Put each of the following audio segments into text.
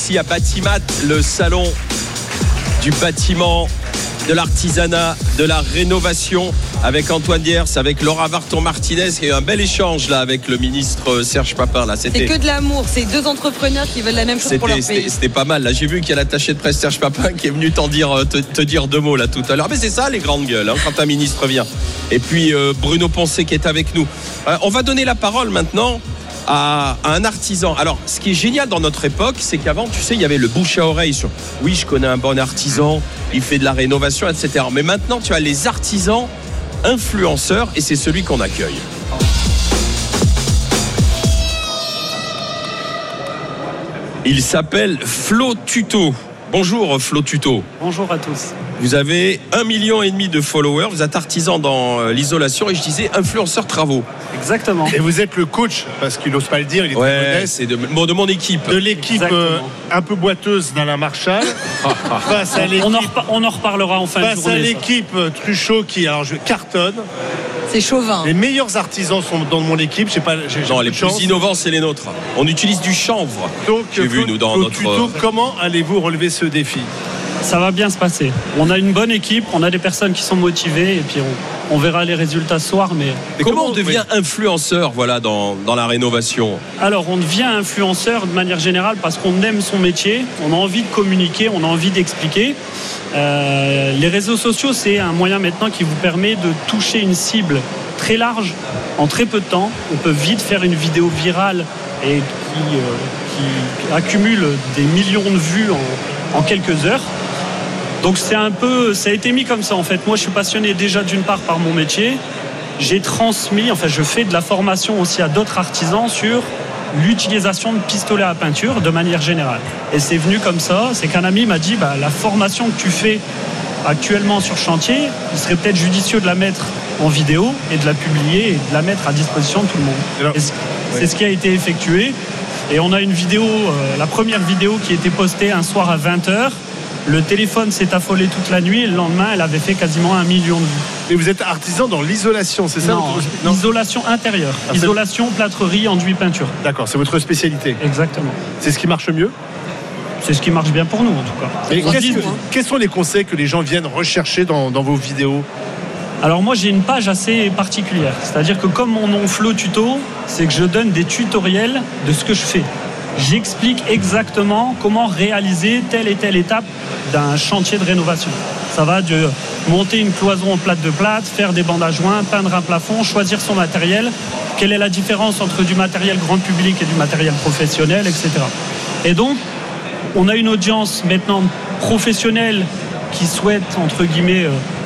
Ici à Batimat, le salon du bâtiment, de l'artisanat, de la rénovation, avec Antoine Diers, avec Laura Varton-Martinez. Il y a eu un bel échange là avec le ministre Serge Papin. Là, c'est que de l'amour, c'est deux entrepreneurs qui veulent la même chose pour leur pays. C'était pas mal. Là, j'ai vu qu'il y a l'attaché de presse Serge Papin qui est venu te dire deux mots là tout à l'heure. Mais c'est ça les grandes gueules hein, quand un ministre vient. Et puis Bruno Poncet qui est avec nous. On va donner la parole maintenant à un artisan. Alors, ce qui est génial dans notre époque, c'est qu'avant, tu sais, il y avait le bouche à oreille sur oui, je connais un bon artisan, il fait de la rénovation, etc. Mais maintenant, tu as les artisans influenceurs et c'est celui qu'on accueille. Il s'appelle Flo Tuto. Bonjour Flo Tuto. Bonjour à tous. Vous avez 1,5 million de followers, vous êtes artisan dans l'isolation et je disais influenceur travaux. Exactement. Et vous êtes le coach, parce qu'il n'ose pas le dire, il est très modeste. C'est de mon équipe. De l'équipe un peu boiteuse d'Alain Marchal. Face à l'équipe, on en reparlera en fin de journée. Face à l'équipe Truchot qui cartonne. C'est chauvin. Les meilleurs artisans sont dans mon équipe. Non, les plus innovants, c'est les nôtres. On utilise du chanvre. Donc, j'ai vu, nous, dans notre tuto, comment allez-vous relever ce défi ? Ça va bien se passer. On a une bonne équipe, on a des personnes qui sont motivées et puis on verra les résultats ce soir. Mais comment on devient influenceur dans la rénovation ? Alors, on devient influenceur de manière générale parce qu'on aime son métier, on a envie de communiquer, on a envie d'expliquer. Les réseaux sociaux, c'est un moyen maintenant qui vous permet de toucher une cible très large en très peu de temps. On peut vite faire une vidéo virale et qui accumule des millions de vues en quelques heures. Donc ça a été mis comme ça en fait. Moi je suis passionné déjà d'une part par mon métier. Je fais de la formation aussi à d'autres artisans sur l'utilisation de pistolets à peinture de manière générale. Et c'est venu comme ça, c'est qu'un ami m'a dit la formation que tu fais actuellement sur chantier, il serait peut-être judicieux de la mettre en vidéo et de la publier et de la mettre à disposition de tout le monde. C'est ce qui a été effectué. Et on a une vidéo, la première vidéo qui a été postée un soir à 20h. Le téléphone s'est affolé toute la nuit et le lendemain, elle avait fait quasiment 1 million de vues. Et vous êtes artisan dans l'isolation, c'est ça ? Non, isolation intérieure. Isolation, plâtrerie, enduit, peinture. D'accord, c'est votre spécialité. Exactement. C'est ce qui marche mieux ? C'est ce qui marche bien pour nous, en tout cas. Et quels sont les conseils que les gens viennent rechercher dans vos vidéos ? Alors moi, j'ai une page assez particulière. C'est-à-dire que comme mon nom Flo Tuto, c'est que je donne des tutoriels de ce que je fais. J'explique exactement comment réaliser telle et telle étape d'un chantier de rénovation. Ça va de monter une cloison en plate de plate, faire des bandes à joints, peindre un plafond, choisir son matériel. Quelle est la différence entre du matériel grand public et du matériel professionnel, etc. Et donc, on a une audience maintenant professionnelle qui souhaite, entre guillemets,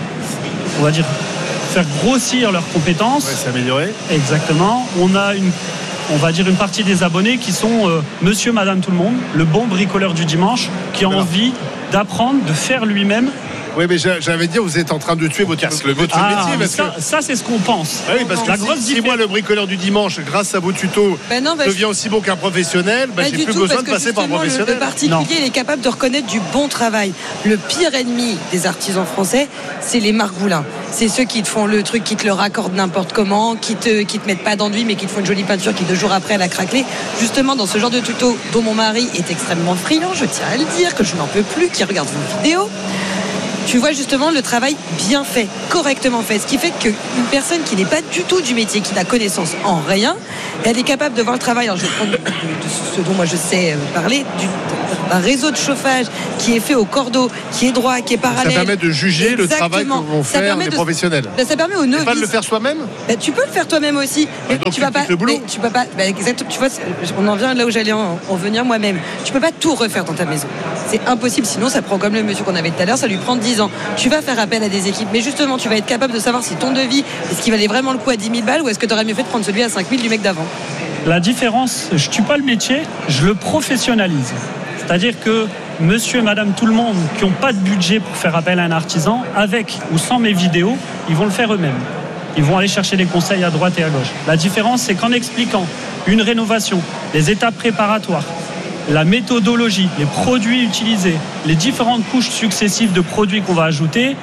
on va dire, faire grossir leurs compétences. Ouais, s'améliorer. Exactement. On a une partie des abonnés qui sont monsieur, madame, tout le monde, le bon bricoleur du dimanche qui a envie d'apprendre, de faire lui-même. Oui, mais j'avais dit, vous êtes en train de tuer votre métier. Ça, c'est ce qu'on pense. Ah oui, parce que si moi, le bricoleur du dimanche, grâce à vos tutos, devient aussi bon qu'un professionnel, j'ai plus besoin de passer par un professionnel. Le particulier, il est capable de reconnaître du bon travail. Le pire ennemi des artisans français, c'est les margoulins. C'est ceux qui te font le truc, qui te le raccordent n'importe comment, qui te mettent pas d'enduit, mais qui te font une jolie peinture qui 2 jours après elle a craquelé. Justement, dans ce genre de tuto dont mon mari est extrêmement friand, je tiens à le dire, que je n'en peux plus, qui regarde vos vidéos. Tu vois justement le travail bien fait, correctement fait. Ce qui fait qu'une personne qui n'est pas du tout du métier, qui n'a connaissance en rien, elle est capable de voir le travail. Alors je vais prendre de ce dont moi je sais parler, d'un réseau de chauffage qui est fait au cordeau, qui est droit, qui est parallèle. Ça permet de juger le travail que vont faire les professionnels. Ça permet aux novices. Tu peux pas le faire soi-même ? Tu peux le faire toi-même aussi. Mais donc tu vas pas. Tu peux pas. Exactement. Tu vois, on en vient là où j'allais en venir moi-même. Tu peux pas tout refaire dans ta maison. C'est impossible. Sinon, ça prend comme le monsieur qu'on avait tout à l'heure. Ça lui prend 10 ans. Tu vas faire appel à des équipes. Mais justement, tu vas être capable de savoir si ton devis, est-ce qu'il valait vraiment le coup à 10 000 balles ou est-ce que tu aurais mieux fait de prendre celui à 5 000 du mec d'avant. La différence, je tue pas le métier, je le professionnalise. C'est-à-dire que monsieur et madame tout le monde qui n'ont pas de budget pour faire appel à un artisan, avec ou sans mes vidéos, ils vont le faire eux-mêmes. Ils vont aller chercher des conseils à droite et à gauche. La différence, c'est qu'en expliquant une rénovation, les étapes préparatoires, la méthodologie, les produits utilisés, les différentes couches successives de produits qu'on va ajouter,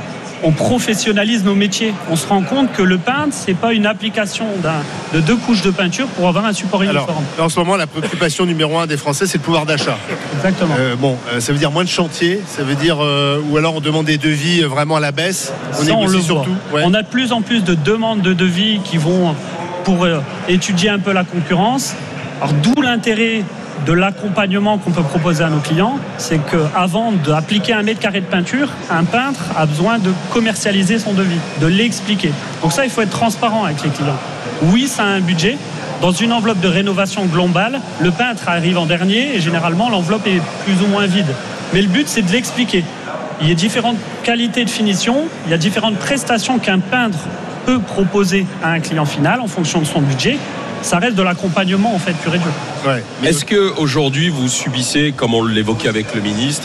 on professionnalise nos métiers. On se rend compte que le peintre, c'est pas une application de 2 couches de peinture pour avoir un support uniforme. En ce moment, la préoccupation numéro 1 des Français, c'est le pouvoir d'achat. Exactement. Ça veut dire moins de chantiers, ça veut dire ou alors on demande des devis vraiment à la baisse. On négocie surtout. Ouais. On a de plus en plus de demandes de devis qui vont pour étudier un peu la concurrence. Alors d'où l'intérêt de l'accompagnement qu'on peut proposer à nos clients, c'est qu'avant d'appliquer 1 mètre carré de peinture, un peintre a besoin de commercialiser son devis, de l'expliquer. Donc ça, il faut être transparent avec les clients. Oui, ça a un budget. Dans une enveloppe de rénovation globale, le peintre arrive en dernier et généralement l'enveloppe est plus ou moins vide. Mais le but, c'est de l'expliquer. Il y a différentes qualités de finition, il y a différentes prestations qu'un peintre peut proposer à un client final en fonction de son budget. Ça reste de l'accompagnement en fait pur et dur. Ouais. Est-ce qu'aujourd'hui vous subissez, comme on l'évoquait avec le ministre,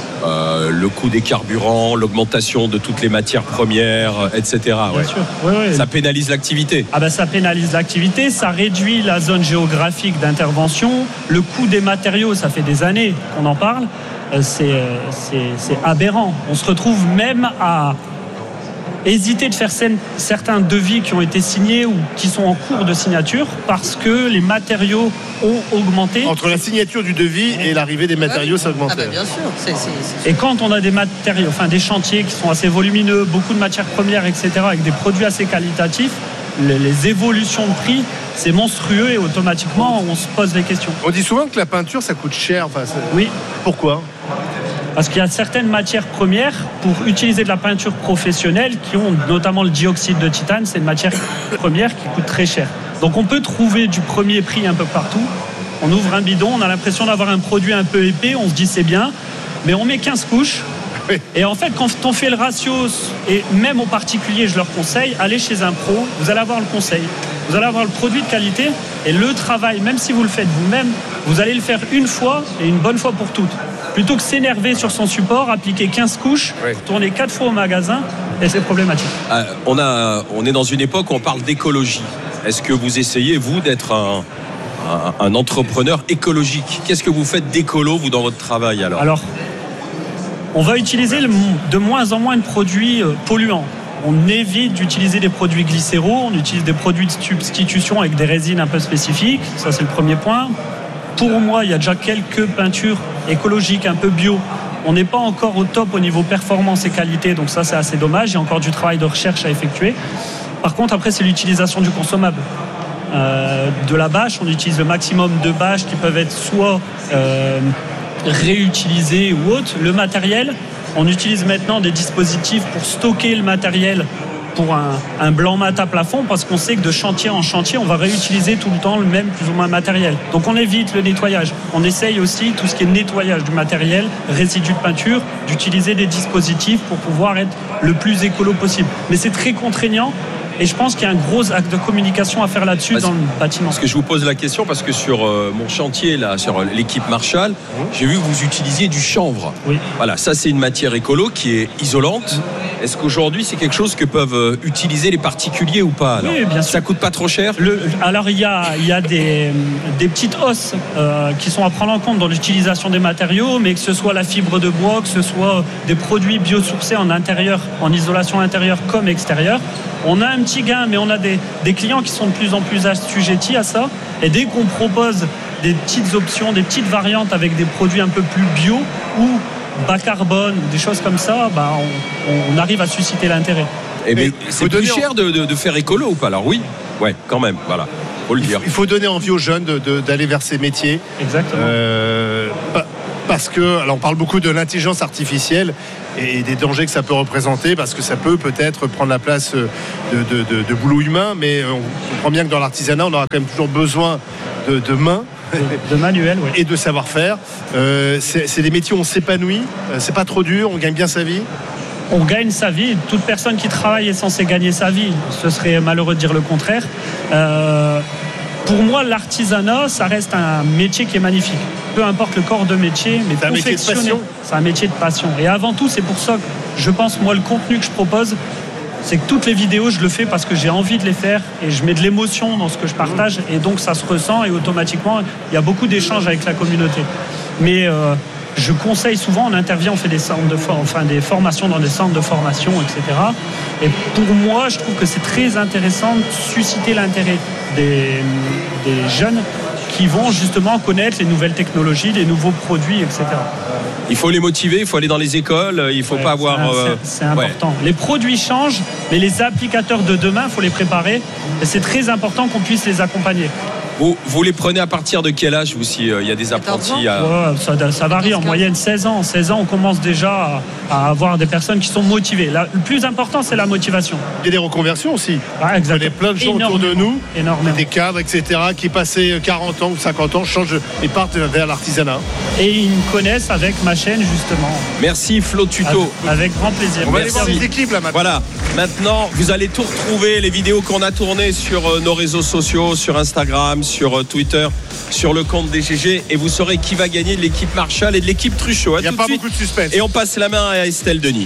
le coût des carburants, l'augmentation de toutes les matières premières, etc. Bien sûr. Oui. Ça pénalise l'activité. Ça pénalise l'activité, ça réduit la zone géographique d'intervention. Le coût des matériaux, ça fait des années qu'on en parle. C'est aberrant. On se retrouve même à hésiter de faire certains devis qui ont été signés ou qui sont en cours de signature parce que les matériaux ont augmenté. Entre la signature du devis et l'arrivée des matériaux, ça augmente. Bien sûr. Et quand on a des matériaux, des chantiers qui sont assez volumineux, beaucoup de matières premières, etc., avec des produits assez qualitatifs, les évolutions de prix, c'est monstrueux et automatiquement, on se pose des questions. On dit souvent que la peinture, ça coûte cher. Oui. Pourquoi ? Parce qu'il y a certaines matières premières pour utiliser de la peinture professionnelle qui ont notamment le dioxyde de titane, c'est une matière première qui coûte très cher. Donc on peut trouver du premier prix un peu partout. On ouvre un bidon, on a l'impression d'avoir un produit un peu épais, on se dit c'est bien, mais on met 15 couches. Et en fait, quand on fait le ratio, et même aux particuliers, je leur conseille, allez chez un pro, vous allez avoir le conseil. Vous allez avoir le produit de qualité et le travail, même si vous le faites vous-même, vous allez le faire une fois et une bonne fois pour toutes. Plutôt que s'énerver sur son support, appliquer 15 couches, tourner 4 fois au magasin, et c'est problématique. On est dans une époque où on parle d'écologie. Est-ce que vous essayez, vous, d'être un entrepreneur écologique ? Qu'est-ce que vous faites d'écolo, vous, dans votre travail Alors, on va utiliser de moins en moins de produits polluants. On évite d'utiliser des produits glycéraux, on utilise des produits de substitution avec des résines un peu spécifiques. Ça, c'est le premier point. Pour moi, il y a déjà quelques peintures écologiques, un peu bio. On n'est pas encore au top au niveau performance et qualité, donc ça, c'est assez dommage. Il y a encore du travail de recherche à effectuer. Par contre, après, c'est l'utilisation du consommable. De la bâche, on utilise le maximum de bâches qui peuvent être soit réutilisées ou autres. Le matériel, on utilise maintenant des dispositifs pour stocker le matériel pour un blanc mat à plafond parce qu'on sait que de chantier en chantier, on va réutiliser tout le temps le même plus ou moins matériel. Donc on évite le nettoyage. On essaye aussi tout ce qui est nettoyage du matériel, résidus de peinture, d'utiliser des dispositifs pour pouvoir être le plus écolo possible. Mais c'est très contraignant. Et je pense qu'il y a un gros acte de communication à faire là-dessus dans le bâtiment. Parce que je vous pose la question parce que sur mon chantier, là, sur l'équipe Marshall, j'ai vu que vous utilisiez du chanvre. Oui. Voilà, ça c'est une matière écolo qui est isolante. Est-ce qu'aujourd'hui c'est quelque chose que peuvent utiliser les particuliers ou pas alors ? Oui, bien sûr. Ça coûte pas trop cher ? Alors il y a des petites hausses qui sont à prendre en compte dans l'utilisation des matériaux, mais que ce soit la fibre de bois, que ce soit des produits biosourcés en intérieur, en isolation intérieure comme extérieure. On a un petit gain, mais on a des clients qui sont de plus en plus assujettis à ça. Et dès qu'on propose des petites options, des petites variantes avec des produits un peu plus bio ou bas carbone, des choses comme ça, on arrive à susciter l'intérêt. Mais c'est plus cher de faire écolo ou pas ? Alors oui, ouais, quand même, voilà, faut le dire. Il faut donner envie aux jeunes d'aller vers ces métiers. Exactement. Parce que, alors on parle beaucoup de l'intelligence artificielle et des dangers que ça peut représenter, parce que ça peut-être prendre la place de boulot humain, mais on comprend bien que dans l'artisanat, on aura quand même toujours besoin de mains. De manuel, oui. Et de savoir-faire. C'est des métiers où on s'épanouit, c'est pas trop dur, on gagne bien sa vie. On gagne sa vie. Toute personne qui travaille est censée gagner sa vie. Ce serait malheureux de dire le contraire. Pour moi, l'artisanat, ça reste un métier qui est magnifique. Peu importe le corps de métier, mais confectionner, c'est un métier de passion. Et avant tout, c'est pour ça que je pense, moi, le contenu que je propose, c'est que toutes les vidéos, je le fais parce que j'ai envie de les faire et je mets de l'émotion dans ce que je partage et donc ça se ressent et automatiquement, il y a beaucoup d'échanges avec la communauté. Mais je conseille souvent, on intervient, on fait des formations dans des centres de formation, etc. Et pour moi, je trouve que c'est très intéressant de susciter l'intérêt des jeunes qui vont justement connaître les nouvelles technologies, les nouveaux produits, etc. Il faut les motiver, il faut aller dans les écoles, il ne faut pas avoir... C'est important. Ouais. Les produits changent, mais les applicateurs de demain, il faut les préparer. Et c'est très important qu'on puisse les accompagner. Vous les prenez à partir de quel âge, vous, s'il y a des apprentis ça varie en moyenne 16 ans. 16 ans, on commence déjà à avoir des personnes qui sont motivées. Le plus important, c'est la motivation. Il y a des reconversions aussi. Ah, exactement. Il y a plein de gens autour de nous, des cadres, etc., qui passaient 40 ans ou 50 ans, changent et partent vers l'artisanat. Et ils me connaissent avec ma chaîne, justement. Merci Flo Tuto. Avec grand plaisir. On va aller voir les équipes là maintenant. Voilà. Maintenant, vous allez tout retrouver, les vidéos qu'on a tournées sur nos réseaux sociaux, sur Instagram, sur Twitter, sur le compte des GG, et vous saurez qui va gagner de l'équipe Marshall et de l'équipe Truchot. Il n'y a pas beaucoup de suspense. Et on passe la main à Estelle Denis.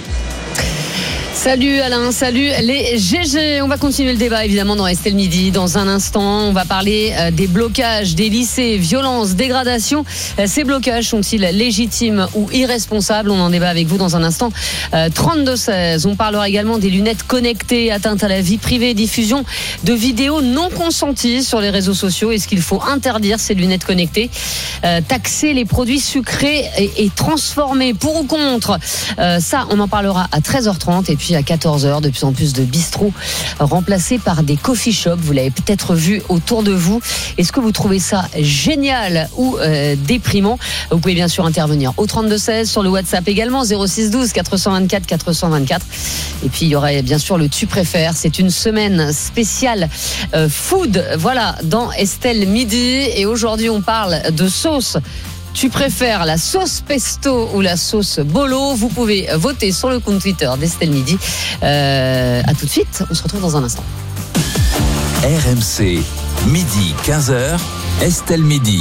Salut Alain, salut les GG. On va continuer le débat évidemment dans Estelle Midi. Dans un instant, on va parler des blocages des lycées, violences, dégradation. Ces blocages sont-ils légitimes ou irresponsables? On en débat avec vous dans un instant. 32-16. On parlera également des lunettes connectées, atteintes à la vie privée, diffusion de vidéos non consenties sur les réseaux sociaux. Est-ce qu'il faut interdire ces lunettes connectées? Taxer les produits sucrés et transformés, pour ou contre? Ça, on en parlera à 13h30. Et puis à 14h, de plus en plus de bistrots remplacés par des coffee shops. Vous l'avez peut-être vu autour de vous. Est-ce que vous trouvez ça génial ou déprimant? Vous pouvez bien sûr intervenir au 32-16, sur le WhatsApp également, 06 12 424 424. Et puis il y aurait bien sûr le Tu préfères. C'est une semaine spéciale food, voilà, dans Estelle Midi. Et aujourd'hui on parle de sauce. Tu préfères la sauce pesto ou la sauce bolo? Vous pouvez voter sur le compte Twitter d'Estelle Midi. À tout de suite, on se retrouve dans un instant. RMC, midi 15h, Estelle Midi.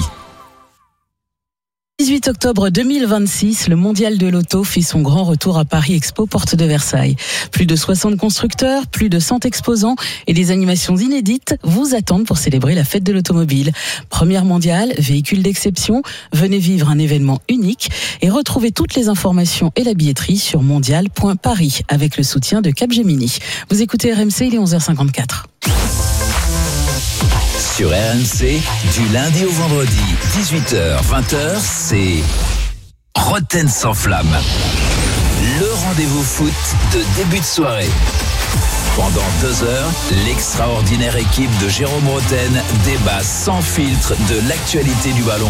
18 octobre 2026, le mondial de l'auto fait son grand retour à Paris Expo, porte de Versailles. Plus de 60 constructeurs, plus de 100 exposants et des animations inédites vous attendent pour célébrer la fête de l'automobile. Première mondiale, véhicule d'exception, venez vivre un événement unique et retrouvez toutes les informations et la billetterie sur mondial.paris avec le soutien de Capgemini. Vous écoutez RMC, il est 11h54. Sur RMC, du lundi au vendredi, 18h-20h, c'est Roten sans flamme. Le rendez-vous foot de début de soirée. Pendant 2 heures, l'extraordinaire équipe de Jérôme Roten débat sans filtre de l'actualité du ballon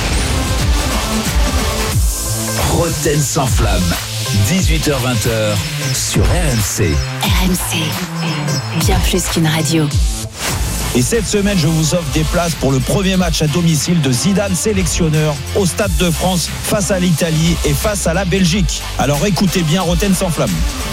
rond. Roten sans flamme, 18h-20h sur RMC. RMC, bien plus qu'une radio. Et cette semaine, je vous offre des places pour le premier match à domicile de Zidane, sélectionneur, au Stade de France, face à l'Italie et face à la Belgique. Alors écoutez bien Roten sans flamme.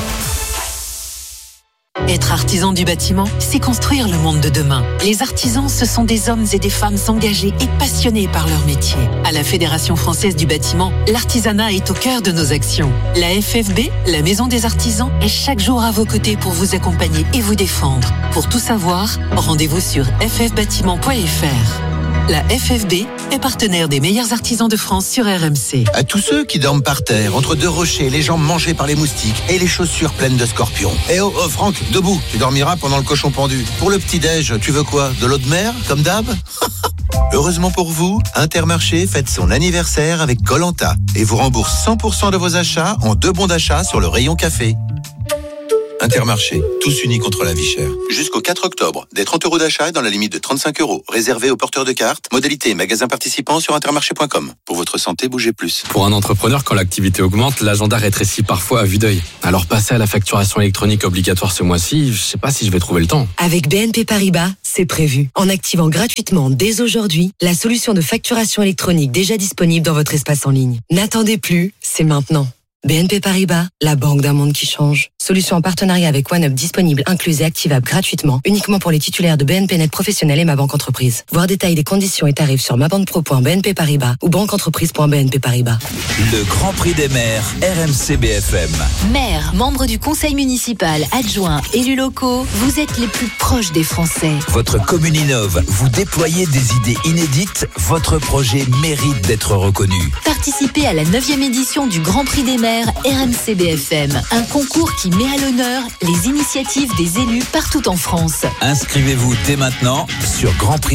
Être artisan du bâtiment, c'est construire le monde de demain. Les artisans, ce sont des hommes et des femmes engagés et passionnés par leur métier. À la Fédération française du bâtiment, l'artisanat est au cœur de nos actions. La FFB, la Maison des artisans, est chaque jour à vos côtés pour vous accompagner et vous défendre. Pour tout savoir, rendez-vous sur ffbâtiment.fr. La FFB est partenaire des meilleurs artisans de France sur RMC. À tous ceux qui dorment par terre, entre deux rochers, les jambes mangées par les moustiques et les chaussures pleines de scorpions. Eh oh, Franck, debout, tu dormiras pendant le cochon pendu. Pour le petit-déj, tu veux quoi? De l'eau de mer, comme d'hab? Heureusement pour vous, Intermarché fête son anniversaire avec Koh-Lanta et vous rembourse 100% de vos achats en 2 bons d'achat sur le rayon café. Intermarché, tous unis contre la vie chère. Jusqu'au 4 octobre, des 30 € d'achat dans la limite de 35 €, réservés aux porteurs de cartes. Modalité et magasins participants sur intermarché.com. Pour votre santé, bougez plus. Pour un entrepreneur, quand l'activité augmente, l'agenda rétrécit parfois à vue d'œil. Alors passer à la facturation électronique obligatoire ce mois-ci, je sais pas si je vais trouver le temps. Avec BNP Paribas, c'est prévu. En activant gratuitement dès aujourd'hui la solution de facturation électronique déjà disponible dans votre espace en ligne. N'attendez plus, c'est maintenant. BNP Paribas, la banque d'un monde qui change. Solution en partenariat avec OneUp disponible, incluse et activable gratuitement, uniquement pour les titulaires de BNP Net Professionnel et Ma Banque Entreprise. Voir détail des conditions et tarifs sur mabanquepro.bnp Paribas ou banqueentreprise.bnp Paribas. Le Grand Prix des maires, RMC BFM. Maire, membre du conseil municipal, adjoint, élus locaux, vous êtes les plus proches des Français. Votre commune innove, vous déployez des idées inédites, votre projet mérite d'être reconnu. Participez à la 9e édition du Grand Prix des maires RMC BFM, un concours qui met à l'honneur les initiatives des élus partout en France. Inscrivez-vous dès maintenant sur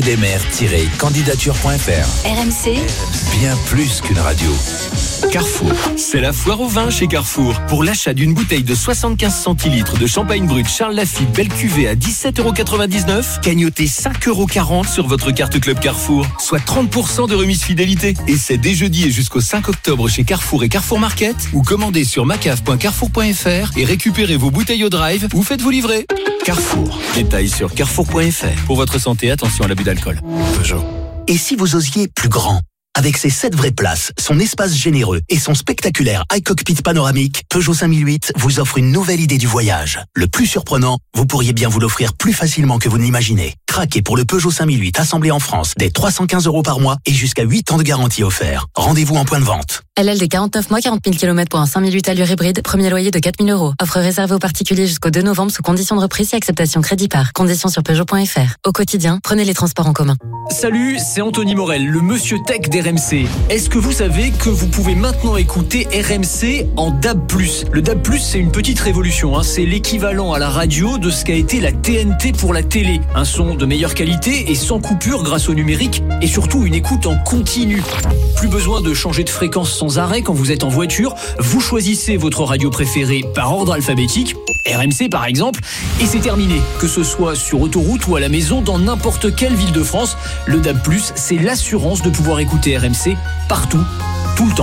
grandprixdesmaires-candidature.fr. RMC, Bien plus qu'une radio. Carrefour. C'est la foire au vin chez Carrefour. Pour l'achat d'une bouteille de 75 centilitres de champagne brut Charles Lafite belle cuvée à 17,99 €, cagnotez 5,40 € sur votre carte Club Carrefour, soit 30% de remise fidélité. Et c'est dès jeudi et jusqu'au 5 octobre chez Carrefour et Carrefour Market, ou commandez sur macaf.carrefour.fr et récupérez vos bouteilles au drive ou faites-vous livrer. Carrefour. Détails sur carrefour.fr. Pour votre santé, attention à l'abus d'alcool. Peugeot. Et si vous osiez plus grand ? Avec ses 7 vraies places, son espace généreux et son spectaculaire iCockpit panoramique, Peugeot 5008 vous offre une nouvelle idée du voyage. Le plus surprenant, vous pourriez bien vous l'offrir plus facilement que vous n'imaginez. Craquez pour le Peugeot 5008 assemblé en France dès 315 € par mois et jusqu'à 8 ans de garantie offert. Rendez-vous en point de vente. LL des 49 mois, 40 000 km pour un 5008 allure hybride, premier loyer de 4 000 €. Offre réservée aux particuliers jusqu'au 2 novembre sous conditions de reprise et acceptation crédit par. Conditions sur Peugeot.fr. Au quotidien, prenez les transports en commun. Salut, c'est Anthony Morel, le monsieur tech d'RMC. Est-ce que vous savez que vous pouvez maintenant écouter RMC en DAB+. Le DAB+, c'est une petite révolution, hein. C'est l'équivalent à la radio de ce qu'a été la TNT pour la télé. Un son de meilleure qualité et sans coupure grâce au numérique et surtout une écoute en continu. Plus besoin de changer de fréquence sans arrêt quand vous êtes en voiture. Vous choisissez votre radio préférée par ordre alphabétique, RMC par exemple, et c'est terminé. Que ce soit sur autoroute ou à la maison, dans n'importe quelle ville de France, le DAB+, c'est l'assurance de pouvoir écouter RMC partout, tout le temps.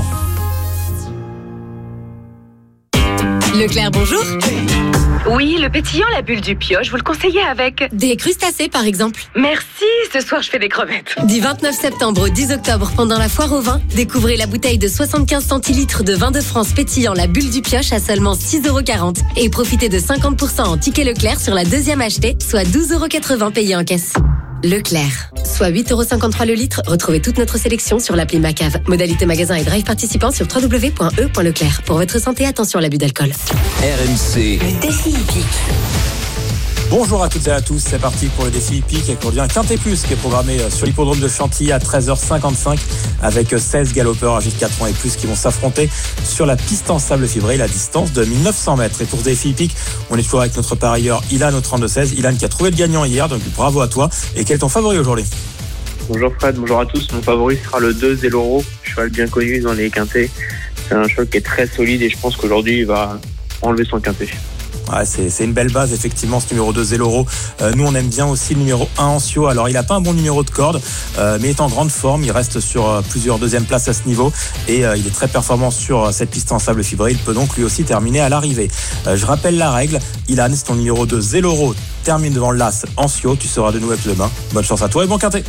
Leclerc, bonjour. Oui, le pétillant, la bulle du pioche, vous le conseillez avec Des crustacés, par exemple. Merci, ce soir je fais des crevettes. Du 29 septembre au 10 octobre, pendant la foire au vin, découvrez la bouteille de 75 centilitres de vin de France pétillant la bulle du pioche à seulement 6,40 € et profitez de 50% en ticket Leclerc sur la deuxième achetée, soit 12,80 € payés en caisse. Leclerc, soit 8,53 € le litre. Retrouvez toute notre sélection sur l'appli Macave. Modalité magasin et drive participant sur www.e.leclerc. Pour votre santé, attention à l'abus d'alcool. RMC. le défi hippique. Bonjour à toutes et à tous, c'est parti pour le défi hippique avec aujourd'hui un Quintet Plus qui est programmé sur l'hippodrome de Chantilly à 13h55 avec 16 galopeurs âgés de 4 ans et plus qui vont s'affronter sur la piste en sable fibré, la distance de 1900 mètres. Et pour ce défi hippique, on est toujours avec notre parieur Ilan au 32-16. Ilan qui a trouvé le gagnant hier, donc bravo à toi. Et quel est ton favori aujourd'hui ? Bonjour Fred, bonjour à tous. Mon favori sera le 2 Zeloro, cheval bien connu dans les quintets. C'est un cheval qui est très solide et je pense qu'aujourd'hui il va enlever son quintet. Ouais, c'est une belle base effectivement ce numéro 2 Zeloro. Nous on aime bien aussi le numéro 1 Ancio. Alors il n'a pas un bon numéro de corde mais il est en grande forme, il reste sur plusieurs deuxièmes places à ce niveau et il est très performant sur cette piste en sable fibré. Il peut donc lui aussi terminer à l'arrivée. Je rappelle la règle, Ilan, c'est ton numéro 2 Zeloro termine devant l'As Ancio, tu seras de nouveau demain. Bonne chance à toi et bon quintet.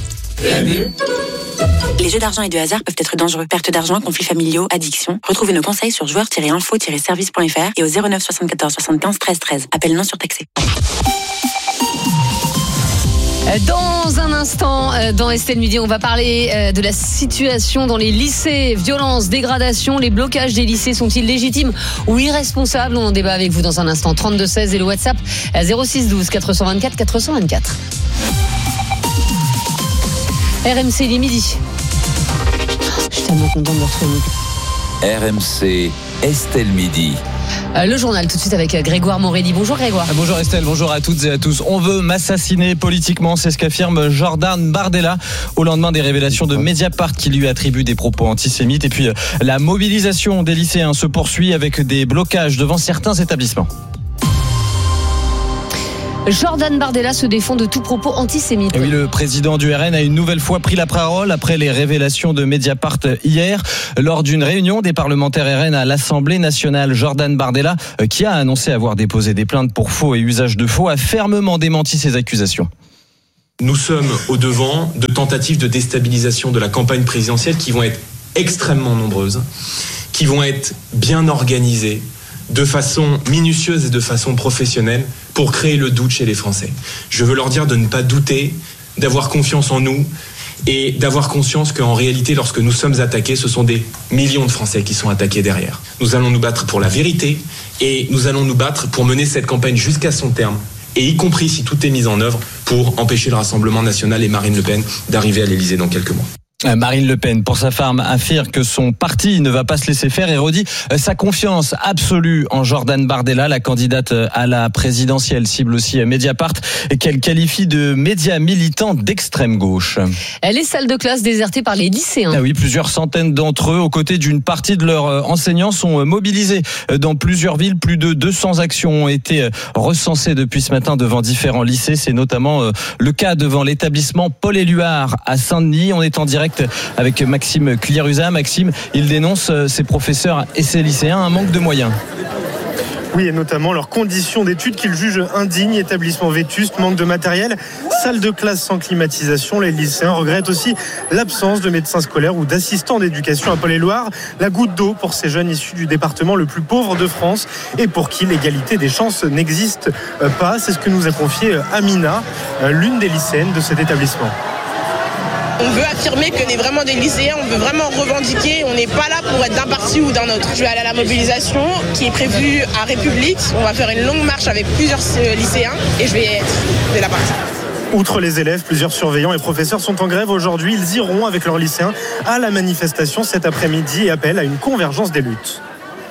Les jeux d'argent et de hasard peuvent être dangereux. Perte d'argent, conflits familiaux, addiction. Retrouvez nos conseils sur joueurs-info-service.fr et au 09 74 75 13 13. Appel non surtaxé. Dans un instant, dans Estelle Midi, on va parler de la situation dans les lycées. Violence, dégradation, les blocages des lycées sont-ils légitimes ou irresponsables ? On en débat avec vous dans un instant. 32-16 et le WhatsApp 06 12 424 424. RMC, il est midi. Je suis tellement content de me retrouver. RMC, Estelle Midi. Le journal tout de suite avec Grégoire Morelli. Bonjour Grégoire. Bonjour Estelle, bonjour à toutes et à tous. On veut m'assassiner politiquement, c'est ce qu'affirme Jordan Bardella au lendemain des révélations de Mediapart qui lui attribue des propos antisémites. Et puis la mobilisation des lycéens se poursuit avec des blocages devant certains établissements. Jordan Bardella se défend de tout propos antisémite. Et oui, le président du RN a une nouvelle fois pris la parole après les révélations de Mediapart hier lors d'une réunion des parlementaires RN à l'Assemblée nationale. Jordan Bardella, qui a annoncé avoir déposé des plaintes pour faux et usage de faux, a fermement démenti ces accusations. Nous sommes au devant de tentatives de déstabilisation de la campagne présidentielle qui vont être extrêmement nombreuses, qui vont être bien organisées, de façon minutieuse et de façon professionnelle pour créer le doute chez les Français. Je veux leur dire de ne pas douter, d'avoir confiance en nous et d'avoir conscience qu'en réalité, lorsque nous sommes attaqués, ce sont des millions de Français qui sont attaqués derrière. Nous allons nous battre pour la vérité et nous allons nous battre pour mener cette campagne jusqu'à son terme, et y compris si tout est mis en œuvre pour empêcher le Rassemblement national et Marine Le Pen d'arriver à l'Élysée dans quelques mois. Marine Le Pen, pour sa femme, affirme que son parti ne va pas se laisser faire et redit sa confiance absolue en Jordan Bardella, la candidate à la présidentielle, cible aussi Mediapart, qu'elle qualifie de média militant d'extrême gauche. Les salles de classe désertées par les lycéens. Ah oui, plusieurs centaines d'entre eux, aux côtés d'une partie de leurs enseignants, sont mobilisés dans plusieurs villes. Plus de 200 actions ont été recensées depuis ce matin devant différents lycées. C'est notamment le cas devant l'établissement Paul-Éluard à Saint-Denis. On est en direct avec Maxime Cliérusa. Maxime, il dénonce ses professeurs et ses lycéens un manque de moyens. Oui, et notamment leurs conditions d'études qu'ils jugent indignes, établissements vétustes, manque de matériel, salles de classe sans climatisation. Les lycéens regrettent aussi l'absence de médecins scolaires ou d'assistants d'éducation à Paul-et-Loire. La goutte d'eau pour ces jeunes issus du département le plus pauvre de France et pour qui l'égalité des chances n'existe pas. C'est ce que nous a confié Amina, l'une des lycéennes de cet établissement. On veut affirmer qu'on est vraiment des lycéens, on veut vraiment revendiquer, on n'est pas là pour être d'un parti ou d'un autre. Je vais aller à la mobilisation qui est prévue à République, on va faire une longue marche avec plusieurs lycéens et je vais être de la partie. Outre les élèves, plusieurs surveillants et professeurs sont en grève aujourd'hui. Ils iront avec leurs lycéens à la manifestation cet après-midi et appellent à une convergence des luttes.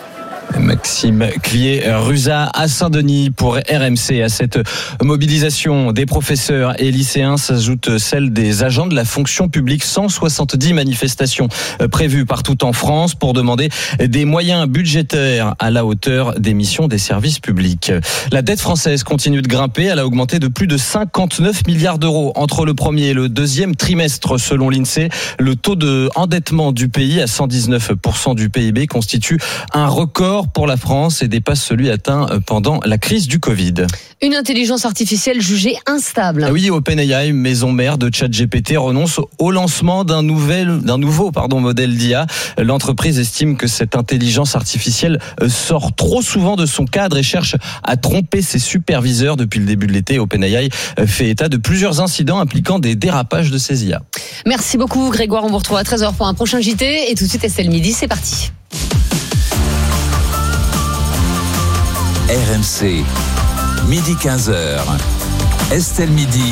Maxime Cliérusa à Saint-Denis pour RMC. À cette mobilisation des professeurs et lycéens s'ajoute celle des agents de la fonction publique. 170 manifestations prévues partout en France pour demander des moyens budgétaires à la hauteur des missions des services publics. La dette française continue de grimper. Elle a augmenté de plus de 59 milliards d'euros entre le premier et le deuxième trimestre selon l'INSEE. Le taux de endettement du pays à 119% du PIB constitue un record pour la France et dépasse celui atteint pendant la crise du Covid. Une intelligence artificielle jugée instable. Oui, OpenAI, maison mère de ChatGPT, renonce au lancement d'un nouveau modèle d'IA. L'entreprise estime que cette intelligence artificielle sort trop souvent de son cadre et cherche à tromper ses superviseurs. Depuis le début de l'été, OpenAI fait état de plusieurs incidents impliquant des dérapages de ses IA. Merci beaucoup Grégoire, on vous retrouve à 13h pour un prochain JT et tout de suite Estelle Midi, c'est parti. RMC, midi 15h. Estelle Midi.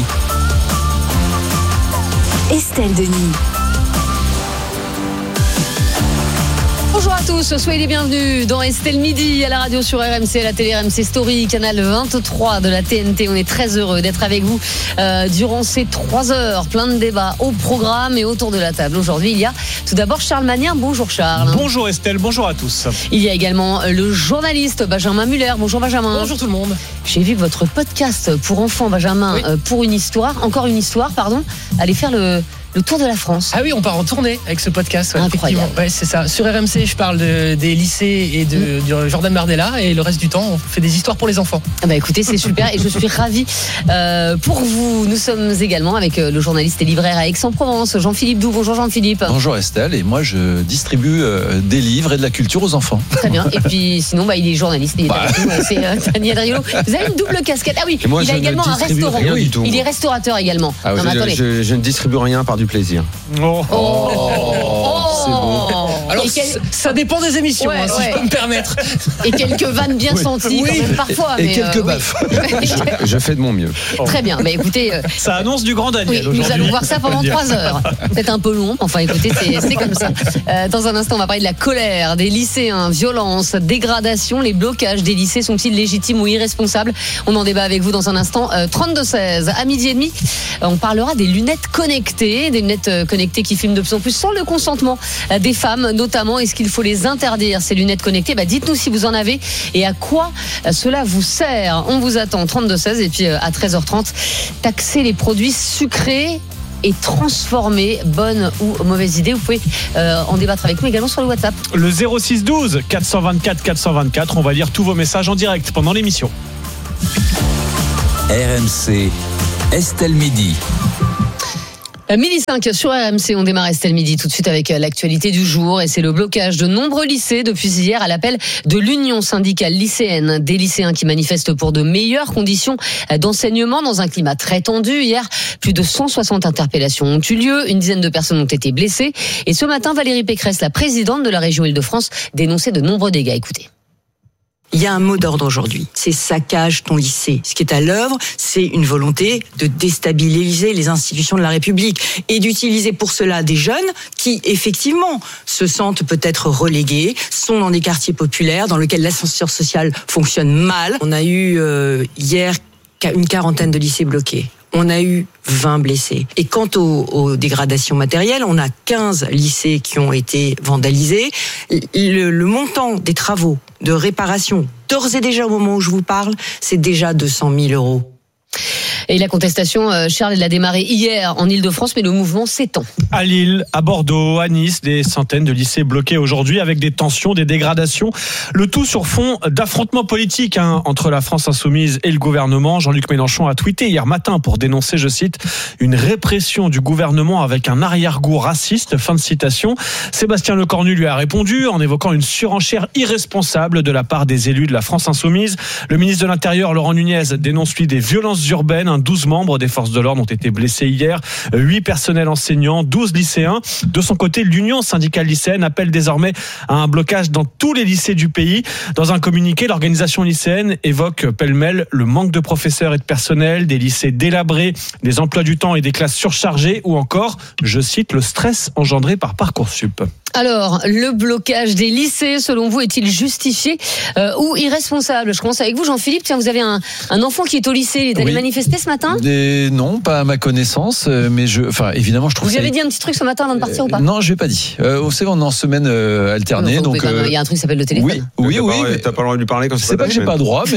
Estelle Denis. Bonjour à tous, soyez les bienvenus dans Estelle Midi à la radio sur RMC, à la télé RMC Story, canal 23 de la TNT. On est très heureux d'être avec vous durant ces 3 heures, plein de débats au programme et autour de la table. Aujourd'hui, il y a tout d'abord Charles Manière. Bonjour Charles. Bonjour Estelle, bonjour à tous. Il y a également le journaliste Benjamin Muller. Bonjour Benjamin. Bonjour tout le monde. J'ai vu que votre podcast pour enfants, Benjamin, pour une histoire, encore une histoire, pardon, allez faire le tour de la France. Ah oui, on part en tournée avec ce podcast. Ouais, incroyable. Ouais, c'est ça. Sur RMC, je parle des lycées et du Jordan Bardella, et le reste du temps, on fait des histoires pour les enfants. Ah bah écoutez, c'est super et je suis ravie pour vous. Nous sommes également avec le journaliste et libraire à Aix-en-Provence, Jean-Philippe Doux. Bonjour Jean-Philippe. Bonjour Estelle, et moi je distribue des livres et de la culture aux enfants. Très bien. Et puis sinon, il est journaliste, il est avec nous, c'est Daniel Riolo. Vous avez une double casquette. Ah oui, moi, il a également un restaurant. Il est restaurateur également. Ah, non, je ne distribue rien par du plaisir. C'est bon. Alors, ça dépend des émissions, si je peux me permettre. Et quelques vannes bien senties, quand même, parfois. Et quelques baffes. Je fais de mon mieux. Très bien. Écoutez, ça annonce du grand Daniel. Nous allons voir ça pendant 3 heures. Peut-être un peu long. Enfin, écoutez, c'est comme ça. Dans un instant, on va parler de la colère des lycéens, violence, dégradation. Les blocages des lycées sont-ils légitimes ou irresponsables? On en débat avec vous dans un instant. 32-16, à midi et demi, on parlera des lunettes connectées, connectées qui filment de plus en plus sans le consentement des femmes notamment. Est-ce qu'il faut les interdire, ces lunettes connectées? Dites-nous si vous en avez et à quoi cela vous sert. On vous attend 32-16 et puis à 13h30, taxer les produits sucrés et transformer, bonne ou mauvaise idée. Vous pouvez en débattre avec nous également sur le WhatsApp. Le 06 12 424 424, on va lire tous vos messages en direct pendant l'émission. RMC, Estelle Midi. Midi 5 sur RMC, on démarre Estelle Midi tout de suite avec l'actualité du jour et c'est le blocage de nombreux lycées depuis hier à l'appel de l'Union syndicale lycéenne. Des lycéens qui manifestent pour de meilleures conditions d'enseignement dans un climat très tendu. Hier, plus de 160 interpellations ont eu lieu, une dizaine de personnes ont été blessées et ce matin, Valérie Pécresse, la présidente de la région Île-de-France, dénonçait de nombreux dégâts. Écoutez. Il y a un mot d'ordre aujourd'hui, c'est saccage ton lycée. Ce qui est à l'œuvre, c'est une volonté de déstabiliser les institutions de la République et d'utiliser pour cela des jeunes qui, effectivement, se sentent peut-être relégués, sont dans des quartiers populaires dans lesquels l'ascenseur social fonctionne mal. On a eu hier une quarantaine de lycées bloqués. On a eu 20 blessés. Et quant aux dégradations matérielles, on a 15 lycées qui ont été vandalisés. Le montant des travaux de réparation, d'ores et déjà au moment où je vous parle, c'est déjà 200 000 euros. Et la contestation, Charles, elle a démarré hier en Île-de-France, mais le mouvement s'étend. À Lille, à Bordeaux, à Nice, des centaines de lycées bloqués aujourd'hui avec des tensions, des dégradations. Le tout sur fond d'affrontements politiques entre la France insoumise et le gouvernement. Jean-Luc Mélenchon a tweeté hier matin pour dénoncer, je cite, une répression du gouvernement avec un arrière-goût raciste. Fin de citation. Sébastien Lecornu lui a répondu en évoquant une surenchère irresponsable de la part des élus de la France insoumise. Le ministre de l'Intérieur, Laurent Nunez, dénonce lui des violences urbaines. 12 membres des forces de l'ordre ont été blessés hier, 8 personnels enseignants, 12 lycéens. De son côté, l'Union syndicale lycéenne appelle désormais à un blocage dans tous les lycées du pays. Dans un communiqué, l'organisation lycéenne évoque pêle-mêle le manque de professeurs et de personnel, des lycées délabrés, des emplois du temps et des classes surchargées ou encore, je cite, le stress engendré par Parcoursup. Alors, le blocage des lycées, selon vous, est-il justifié ou irresponsable ? Je commence avec vous, Jean-Philippe. Tiens, vous avez un enfant qui est au lycée. Il est allé manifester ce matin ? Non, pas à ma connaissance, mais évidemment, je trouve. Vous avez dit un petit truc ce matin avant de partir ou pas ? Non, je l'ai pas dit. C'est on est en semaine alternée, donc. Il y a un truc qui s'appelle le téléphone. Oui. T'as pas le droit de lui parler comme ça. C'est pas que j'ai pas droit,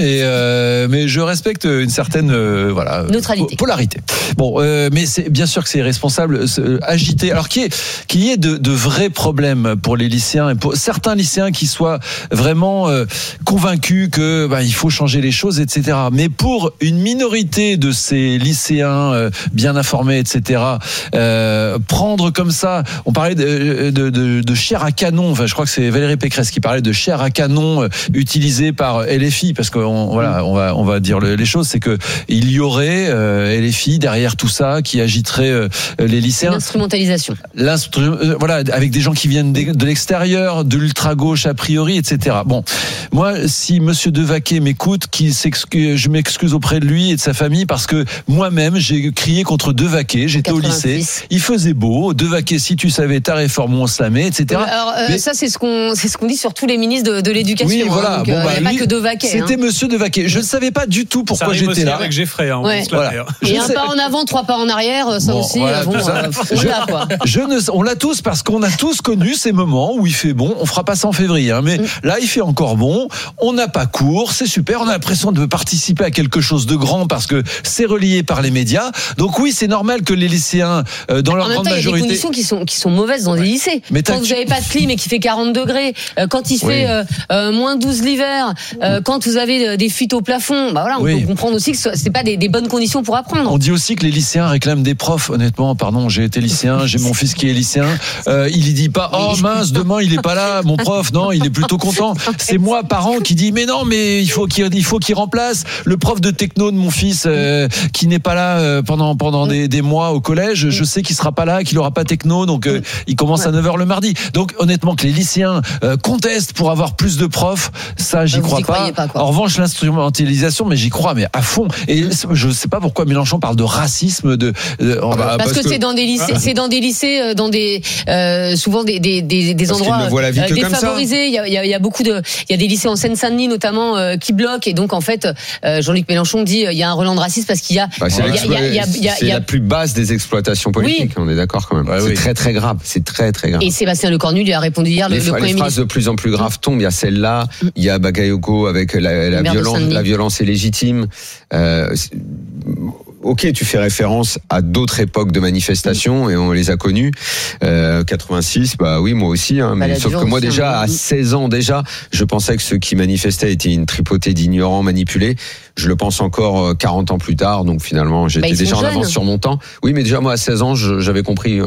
mais je respecte une certaine neutralité, polarité. Bon, mais c'est bien sûr que c'est irresponsable, agiter. Alors qu'il y ait de vrais problèmes pour les lycéens et pour certains lycéens qui soient vraiment convaincus que il faut changer les choses, etc. Mais pour une minorité de ces lycéens bien informés, etc. Prendre comme ça, on parlait de chair à canon. Enfin, je crois que c'est Valérie Pécresse qui parlait de chair à canon utilisée par LFI, parce qu'on on va dire les choses, c'est que il y aurait LFI derrière tout ça qui agiterait les lycéens. L'instrumentalisation. Avec des gens qui viennent de l'extérieur, de l'ultra-gauche a priori, etc. Bon, moi, si Monsieur Devaquet m'écoute, je m'excuse auprès de lui et de sa famille, parce que moi-même, j'ai crié contre Devaquet, j'étais 86. Au lycée, il faisait beau, Devaquet, si tu savais ta réforme où on se la met, etc. Alors, ça, c'est ce qu'on dit sur tous les ministres de l'éducation. Oui, voilà. Donc, il n'y a pas que Devaquet. C'était Monsieur Devaquet. Je ne savais pas du tout pourquoi j'étais là. Avec Geffray, Et un pas en avant, 3 pas en arrière, ça aussi. On l'a tous, parce qu'on a tous connu ces moments où il fait bon. On fera pas ça en février, mais là il fait encore bon. On n'a pas cours, c'est super. On a l'impression de participer à quelque chose de grand parce que c'est relié par les médias. Donc oui, c'est normal que les lycéens, dans leur grande majorité, il y a des conditions qui sont mauvaises dans les lycées. Mais quand vous n'avez pas de clim et qu'il fait 40 degrés, quand il fait moins 12 l'hiver, quand vous avez des fuites au plafond, on peut comprendre aussi que c'est pas des bonnes conditions pour apprendre. On dit aussi que les lycéens réclament des profs. Honnêtement, pardon, j'ai été lycéen, j'ai mon fils qui est lycéen. Il dit pas oh mince, demain il est pas là, mon prof. Non, il est plutôt content. C'est moi, parent, qui dit mais non, mais il faut qu'il remplace le prof de techno de mon fils qui n'est pas là pendant des mois au collège. Je sais qu'il sera pas là, qu'il aura pas techno, donc il commence à 9h le mardi. Donc honnêtement, que les lycéens contestent pour avoir plus de profs, ça j'y crois pas. En revanche, l'instrumentalisation, mais j'y crois, mais à fond. Et je sais pas pourquoi Mélenchon parle de racisme, parce que c'est dans des lycées, dans des souvent des endroits défavorisés. Il y a des lycées en Seine-Saint-Denis notamment qui bloquent, et donc en fait Jean-Luc Mélenchon dit il y a un relent de racisme parce qu'il y a c'est la plus basse des exploitations politiques. On est d'accord quand même. C'est très très grave. C'est très très grave. Et Sébastien Lecornu lui a répondu hier. Les phrases de plus en plus graves tombent. Il y a celle-là. Il y a Bakayoko avec la violence est légitime. ok, tu fais référence à d'autres époques de manifestations et on les a connues. 86, bah oui, moi aussi, hein, mais sauf que moi déjà, à 16 ans déjà, je pensais que ceux qui manifestaient étaient une tripotée d'ignorants manipulés. Je le pense encore 40 ans plus tard, donc finalement, j'étais déjà en avance sur mon temps. Oui, mais déjà moi à 16 ans, j'avais compris